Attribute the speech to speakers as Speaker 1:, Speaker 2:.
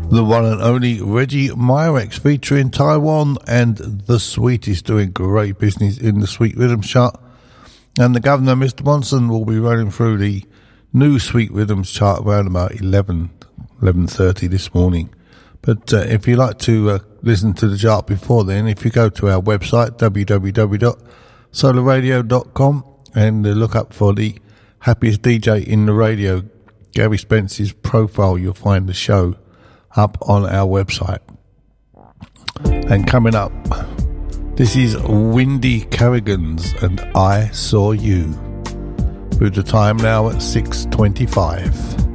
Speaker 1: The one and only Reggie Myrex featuring Taiwan and The Sweeties, doing great business in the Sweet Rhythms chart. And the Governor, Mr. Monson, will be running through the new Sweet Rhythms chart around about 11:30 this morning. But if you like to listen to the chart before then, if you go to our website, www.solarradio.com, and look up for the happiest DJ in the radio, Gary Spence's profile, you'll find the show up on our website. And coming up, this is Windy Carrigans and I Saw You. Through the time now at 6:25.